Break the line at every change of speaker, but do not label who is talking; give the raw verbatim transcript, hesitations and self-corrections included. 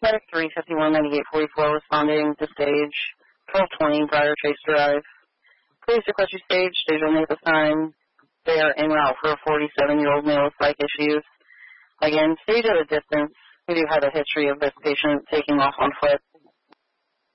Medic three fifty-one ninety-eight forty-four responding to stage twelve twenty, Briar Chase Drive. Please request your stage. Stage only at this time. They are en route for a forty-seven-year-old male with psych issues. Again, stage at a distance. We do have a history of this patient taking off on foot.